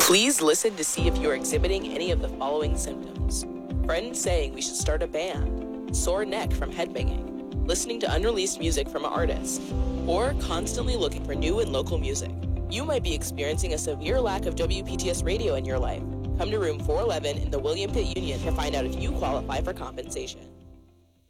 Please listen to see if you're exhibiting any of the following symptoms. Friends saying we should start a band, sore neck from headbanging, listening to unreleased music from an artist, or constantly looking for new and local music. You might be experiencing a severe lack of WPTS radio in your life. Come to room 411 in the William Pitt Union to find out if you qualify for compensation.